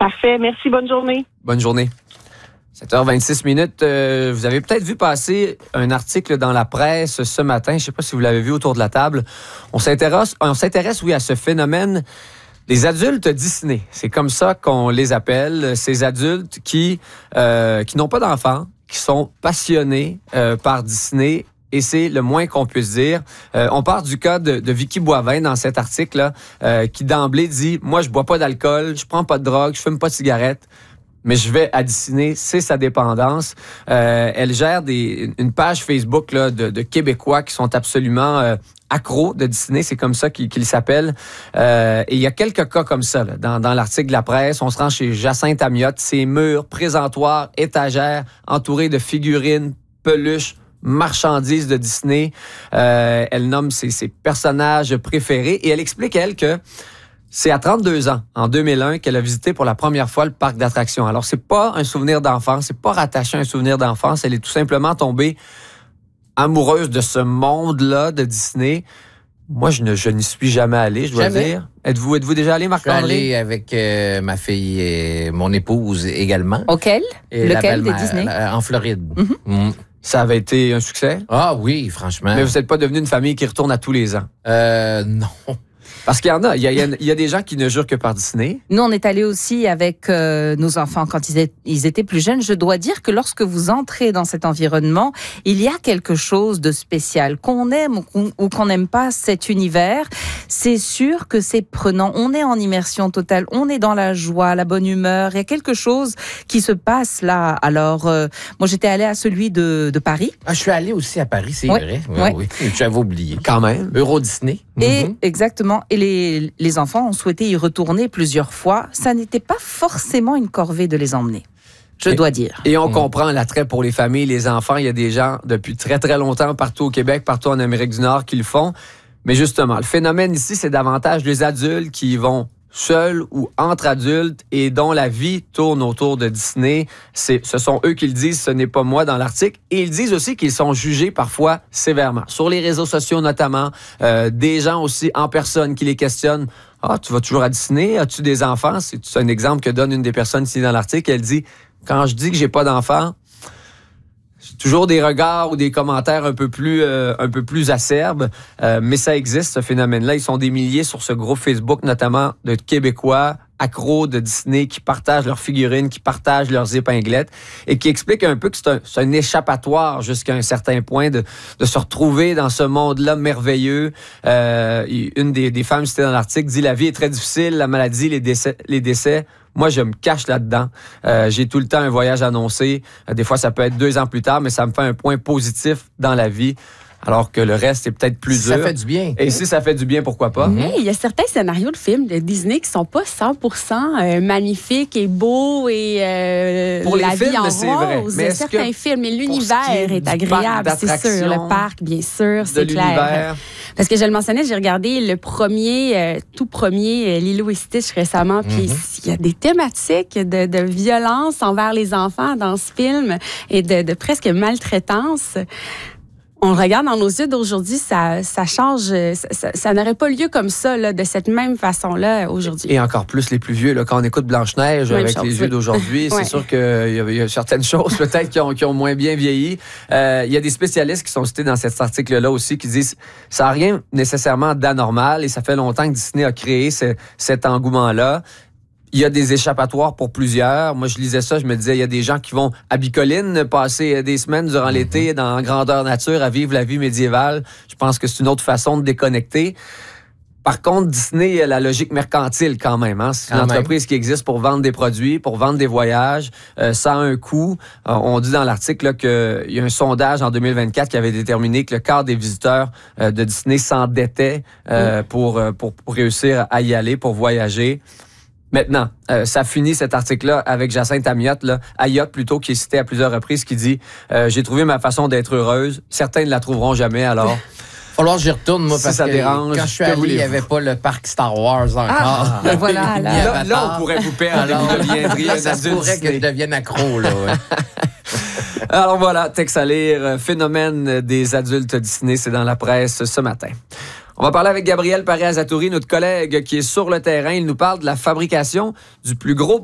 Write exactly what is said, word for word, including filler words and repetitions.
Parfait. Merci. Bonne journée. Bonne journée. sept heures vingt-six minutes. Euh, vous avez peut-être vu passer un article dans la presse ce matin. Je ne sais pas si vous l'avez vu autour de la table. On s'intéresse, on s'intéresse, oui, à ce phénomène des adultes Disney. C'est comme ça qu'on les appelle. Ces adultes qui, euh, qui n'ont pas d'enfants, qui sont passionnés euh, par Disney. Et c'est le moins qu'on puisse dire. Euh, on part du cas de, de Vicky Boivin dans cet article-là, euh, qui d'emblée dit « Moi, je bois pas d'alcool, je prends pas de drogue, je fume pas de cigarette. » Mais je vais à Disney, c'est sa dépendance. Euh, elle gère des, une page Facebook là, de, de Québécois qui sont absolument euh, accros de Disney, c'est comme ça qu'il, qu'il s'appelle. Euh, et il y a quelques cas comme ça là, dans, dans l'article de la presse. On se rend chez Jacinthe Amiotte, ses murs, présentoirs, étagères, entourés de figurines, peluches, marchandises de Disney. Euh, elle nomme ses, ses personnages préférés et elle explique, elle, que c'est à trente-deux ans, en deux mille un, qu'elle a visité pour la première fois le parc d'attractions. Alors, c'est pas un souvenir d'enfance, c'est pas rattaché à un souvenir d'enfance. Elle est tout simplement tombée amoureuse de ce monde-là de Disney. Moi, je, ne, je n'y suis jamais allé, je dois jamais. dire. Êtes-vous, êtes-vous déjà allé, Marc-André? Je suis allé avec euh, ma fille et mon épouse également. Auquel? Et Lequel de belle-mère, Disney? En Floride. Mm-hmm. Mm. Ça avait été un succès? Ah oui, franchement. Mais vous n'êtes pas devenu une famille qui retourne à tous les ans? Euh, non. Parce qu'il y en a. Il y a, il y a des gens qui ne jurent que par Disney. Nous, on est allés aussi avec euh, nos enfants quand ils étaient, ils étaient plus jeunes. Je dois dire que lorsque vous entrez dans cet environnement, il y a quelque chose de spécial. Qu'on aime ou qu'on, ou qu'on n'aime pas cet univers, c'est sûr que c'est prenant. On est en immersion totale. On est dans la joie, la bonne humeur. Il y a quelque chose qui se passe là. Alors, euh, moi, j'étais allée à celui de, de Paris. Ah, je suis allé aussi à Paris, c'est Oui, vrai. oui. Oui, oui. J'avais oublié. Quand même. Euro Disney. Et Mm-hmm. exactement. Et les, les enfants ont souhaité y retourner plusieurs fois. Ça n'était pas forcément une corvée de les emmener, je et, dois dire. Et on mmh. comprend l'attrait pour les familles, les enfants. Il y a des gens depuis très, très longtemps partout au Québec, partout en Amérique du Nord qui le font. Mais justement, le phénomène ici, c'est davantage les adultes qui y vont seuls ou entre adultes et dont la vie tourne autour de Disney. C'est, ce sont eux qui le disent, ce n'est pas moi dans l'article. Et ils disent aussi qu'ils sont jugés parfois sévèrement. Sur les réseaux sociaux notamment, euh, des gens aussi en personne qui les questionnent. « Ah, tu vas toujours à Disney? As-tu des enfants? » C'est un exemple que donne une des personnes ici dans l'article. Elle dit « Quand je dis que j'ai pas d'enfants, c'est toujours des regards ou des commentaires un peu plus, euh, un peu plus acerbes, euh, mais ça existe, ce phénomène-là. Ils sont des milliers sur ce groupe Facebook, notamment de Québécois accros de Disney qui partagent leurs figurines, qui partagent leurs épinglettes et qui expliquent un peu que c'est un, c'est un échappatoire jusqu'à un certain point de, de se retrouver dans ce monde-là merveilleux. Euh, une des, des femmes citées dans l'article dit « La vie est très difficile, la maladie, les décès, les décès. Moi, je me cache là-dedans. Euh, j'ai tout le temps un voyage annoncé. Euh, des fois, ça peut être deux ans plus tard, mais ça me fait un point positif dans la vie. » Alors que le reste est peut-être plus dur. Ça fait du bien. Et si ça fait du bien, pourquoi pas? Mm-hmm. Il y a certains scénarios de films de Disney qui sont pas cent pour cent euh, magnifiques et beaux et euh, Pour les la films, vie en c'est vrai. rose. Mais certains films, mais l'univers qui est est, du agréable, parc c'est sûr. d'attractions, Le parc, bien sûr, c'est de clair. l'univers. Parce que je le mentionnais, j'ai regardé le premier, euh, tout premier euh, Lilo et Stitch récemment, puis il mm-hmm. y a des thématiques de, de violence envers les enfants dans ce film et de, de presque maltraitance. On le regarde dans nos yeux d'aujourd'hui, ça, ça change, ça, ça, ça n'aurait pas lieu comme ça, là, de cette même façon-là aujourd'hui. Et encore plus les plus vieux, là, quand on écoute Blanche-Neige Même avec chose, les oui. yeux d'aujourd'hui, Ouais. c'est sûr qu'il y a, il y a certaines choses peut-être qui ont, qui ont moins bien vieilli. Euh, il y a des spécialistes qui sont cités dans cet article-là aussi qui disent ça n'a rien nécessairement d'anormal et ça fait longtemps que Disney a créé ce, cet engouement-là. Il y a des échappatoires pour plusieurs. Moi, je lisais ça, je me disais, il y a des gens qui vont à Bicoline passer des semaines durant l'été dans grandeur nature à vivre la vie médiévale. Je pense que c'est une autre façon de déconnecter. Par contre, Disney a la logique mercantile quand même. Hein? C'est une Quand entreprise même. qui existe pour vendre des produits, pour vendre des voyages. Euh, ça a un coût. Euh, on dit dans l'article là, qu'il y a un sondage en deux mille vingt-quatre qui avait déterminé que le quart des visiteurs euh, de Disney s'endettaient euh, mmh. pour, euh, pour, pour réussir à y aller, pour voyager. Maintenant, euh, ça finit cet article-là avec Jacinthe Amiotte, là, Ayotte plutôt, qui est cité à plusieurs reprises, qui dit euh, « J'ai trouvé ma façon d'être heureuse. Certains ne la trouveront jamais, alors... » Il va falloir que j'y retourne, moi, si parce ça que dérange, quand je suis que allé, il n'y voulez-vous? avait pas le parc Star Wars encore. Ah, ben voilà, là. Là, là, on pourrait vous perdre et vous deviendriez là, un ça se adulte pourrait que Disney. je devienne accro, là. Ouais. Alors voilà, texte à lire, phénomène des adultes Disney, c'est dans la presse ce matin. On va parler avec Gabriel Paré-Azatouri, notre collègue qui est sur le terrain. Il nous parle de la fabrication du plus gros